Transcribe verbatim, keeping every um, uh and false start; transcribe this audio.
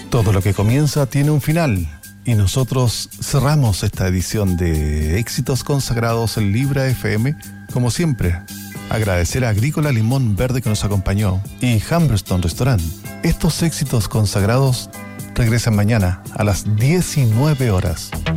Todo lo que comienza tiene un final y nosotros cerramos esta edición de Éxitos Consagrados en Libra F M, como siempre. Agradecer a Agrícola Limón Verde que nos acompañó y Humberstone Restaurant. Estos éxitos consagrados regresan mañana a las diecinueve horas.